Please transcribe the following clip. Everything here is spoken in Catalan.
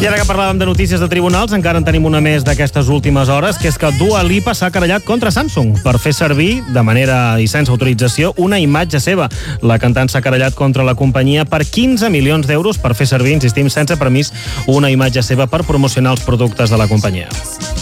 I ara que parlàvem de notícies de tribunals, encara en tenim una més d'aquestes últimes hores, que és que Dua Lipa s'ha querellat contra Samsung per fer servir, de manera i sense autorització, una imatge seva. La cantant s'ha querellat contra la companyia per 15 milions d'euros per fer servir, insistim, sense permís, una imatge seva per promocionar els productes de la companyia.